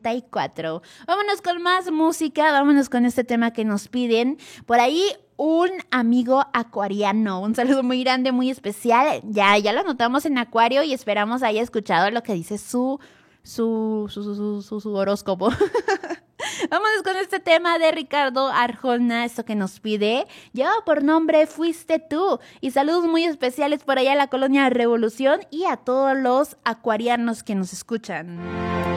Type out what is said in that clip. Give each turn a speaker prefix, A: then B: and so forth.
A: 94. Vámonos con más música, vámonos con este tema que nos piden. Por ahí un amigo acuariano, un saludo muy grande, muy especial. Ya lo anotamos en Acuario y esperamos haya escuchado lo que dice su horóscopo. Vámonos con este tema de Ricardo Arjona, esto que nos pide. Lleva por nombre Fuiste Tú. Y saludos muy especiales por allá a la colonia Revolución y a todos los acuarianos que nos escuchan.